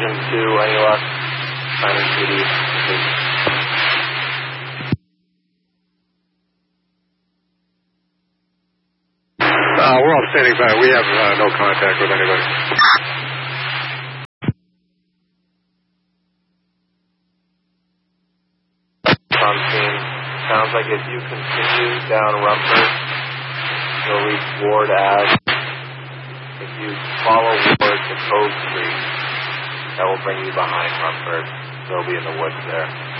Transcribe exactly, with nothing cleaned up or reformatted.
Division two, any luck? Signing P D. Uh, we're all standing by. We have uh, no contact with anybody. On scene. Sounds like if you continue down Rumford, you'll reach Ward Ave. If you follow Ward to Cove Street, that will bring you behind Rumford. They'll be in the woods there.